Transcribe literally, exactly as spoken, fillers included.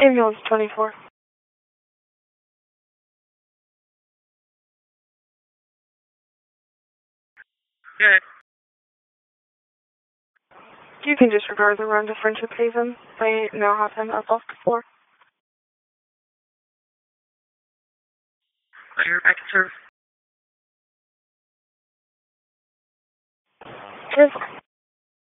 Ambulance twenty-four. Good. You can disregard the run to Friendship Haven. They now have him up off the floor. You're back to serve. Cheers.